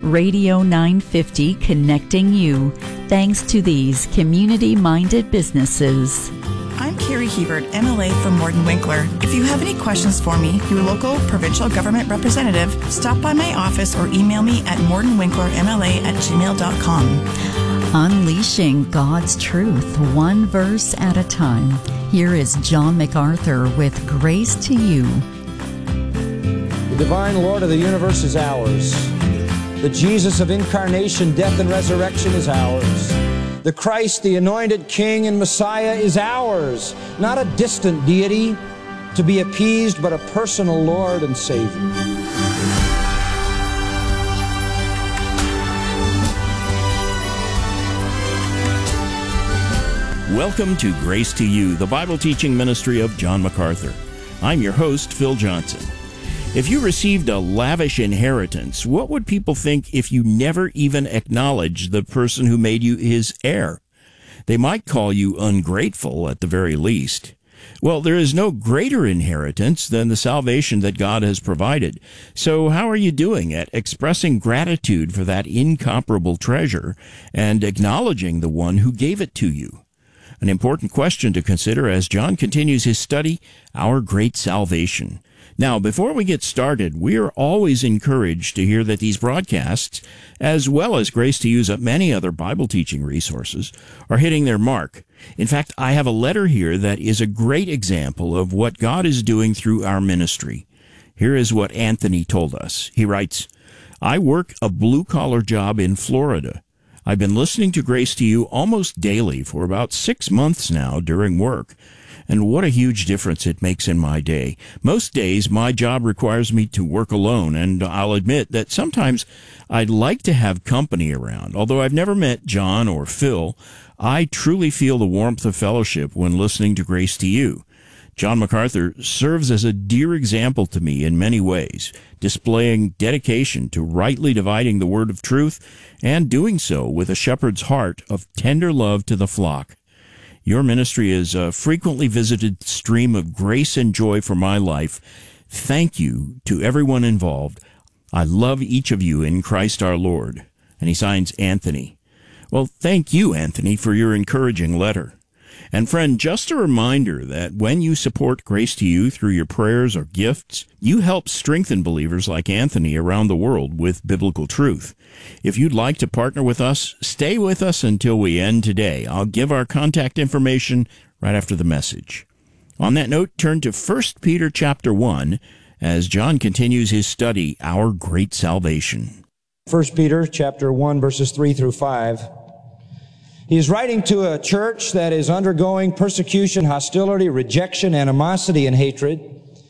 Radio 950 connecting you, thanks to these community-minded businesses. I'm Carrie Hebert, MLA from Morton Winkler. If you have any questions for me, your local provincial government representative, stop by my office or email me at mortonwinklermla@gmail.com. Unleashing God's truth, one verse at a time. Here is John MacArthur with Grace to You. The divine Lord of the universe is ours. The Jesus of incarnation, death, and resurrection is ours. The Christ, the anointed King and Messiah, is ours. Not a distant deity to be appeased, but a personal Lord and Savior. Welcome to Grace to You, the Bible teaching ministry of John MacArthur. I'm your host, Phil Johnson. If you received a lavish inheritance, what would people think if you never even acknowledged the person who made you his heir? They might call you ungrateful at the very least. Well, there is no greater inheritance than the salvation that God has provided. So how are you doing at expressing gratitude for that incomparable treasure and acknowledging the one who gave it to you? An important question to consider as John continues his study, Our Great Salvation. Now, before we get started, we are always encouraged to hear that these broadcasts, as well as Grace to You's many other Bible teaching resources, are hitting their mark. In fact, I have a letter here that is a great example of what God is doing through our ministry. Here is what Anthony told us. He writes, I work a blue-collar job in Florida. I've been listening to Grace to You almost daily for about 6 months now during work. And what a huge difference it makes in my day. Most days, my job requires me to work alone, and I'll admit that sometimes I'd like to have company around. Although I've never met John or Phil, I truly feel the warmth of fellowship when listening to Grace to You. John MacArthur serves as a dear example to me in many ways, displaying dedication to rightly dividing the word of truth and doing so with a shepherd's heart of tender love to the flock. Your ministry is a frequently visited stream of grace and joy for my life. Thank you to everyone involved. I love each of you in Christ our Lord. And he signs Anthony. Well, thank you, Anthony, for your encouraging letter. And friend, just a reminder that when you support Grace to You through your prayers or gifts, you help strengthen believers like Anthony around the world with biblical truth. If you'd like to partner with us, stay with us until we end today. I'll give our contact information right after the message. On that note, turn to 1 Peter chapter 1 as John continues his study, Our Great Salvation. 1 Peter chapter 1, verses 3 through 5. He is writing to a church that is undergoing persecution, hostility, rejection, animosity, and hatred.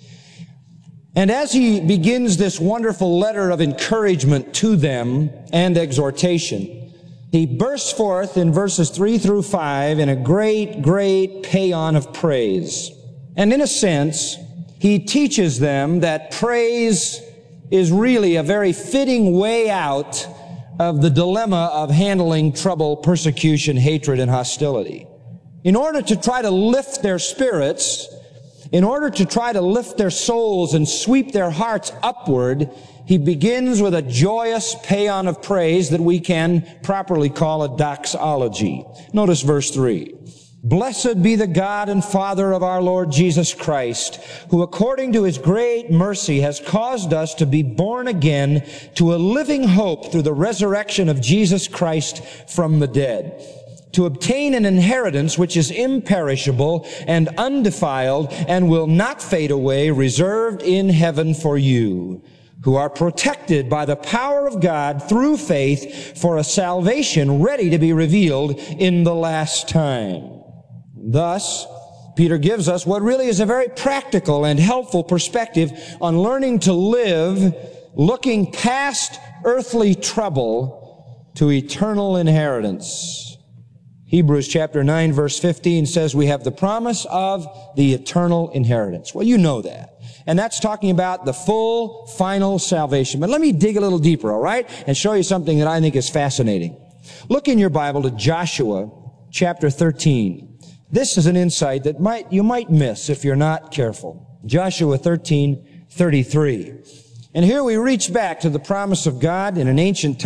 And as he begins this wonderful letter of encouragement to them and exhortation, he bursts forth in verses 3 through 5 in a great, great paean of praise. And in a sense, he teaches them that praise is really a very fitting way out of the dilemma of handling trouble, persecution, hatred, and hostility. In order to try to lift their spirits, in order to try to lift their souls and sweep their hearts upward, he begins with a joyous paean of praise that we can properly call a doxology. Notice verse 3. Blessed be the God and Father of our Lord Jesus Christ, who according to His great mercy has caused us to be born again to a living hope through the resurrection of Jesus Christ from the dead, to obtain an inheritance which is imperishable and undefiled and will not fade away, reserved in heaven for you, who are protected by the power of God through faith for a salvation ready to be revealed in the last time. Thus, Peter gives us what really is a very practical and helpful perspective on learning to live looking past earthly trouble to eternal inheritance. Hebrews chapter 9, verse 15 says we have the promise of the eternal inheritance. Well, you know that. And that's talking about the full, final salvation. But let me dig a little deeper, all right, and show you something that I think is fascinating. Look in your Bible to Joshua chapter 13. This is an insight that you might miss if you're not careful. Joshua 13:33. And here we reach back to the promise of God in an ancient time.